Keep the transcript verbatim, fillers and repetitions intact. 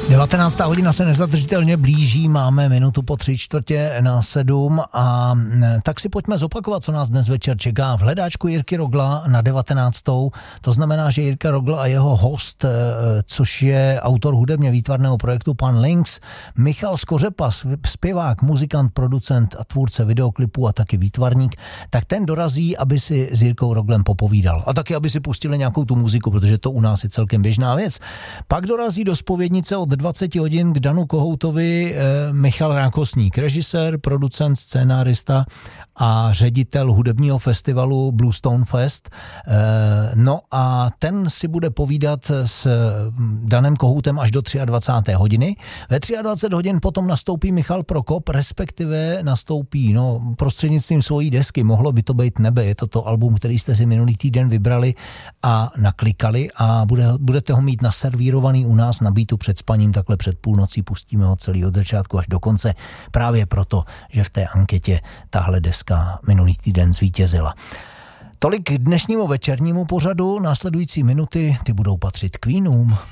devatenáctá hodina se nezadržitelně blíží, máme minutu po tři čtvrtě na sedm a tak si pojďme zopakovat, co nás dnes večer čeká v hledáčku Jirky Rogla na devatenáctou. To znamená, že Jirka Rogl a jeho host, což je autor hudebně výtvarného projektu Pan Lynx, Michal Skořepa, zpěvák, muzikant, producent a tvůrce videoklipů a taky výtvarník, tak ten dorazí, aby si s Jirkou Roglem popovídal. A taky, aby si pustili nějakou tu muziku, protože to u nás je celkem běžná věc. Pak dorazí do zpovědnice od dvacet hodin k Danu Kohoutovi eh, Michal Rákosník, režisér, producent, scénárista a ředitel hudebního festivalu Bluestone Fest. Eh, no a ten si bude povídat s Danem Kohoutem až do dvacáté třetí hodiny. Ve dvacet tři hodin potom nastoupí Michal Prokop, respektive nastoupí no, prostřednictvím svojí desky. Mohlo by to být Nebe, je to to album, který jste si minulý týden vybrali a naklikali a bude, budete ho mít naservírovaný u nás na Beatu před spaním, takhle před půlnocí, pustíme ho celý od začátku až do konce, právě proto, že v té anketě tahle deska minulý týden zvítězila. Tolik k dnešnímu večernímu pořadu, následující minuty ty budou patřit Queenům.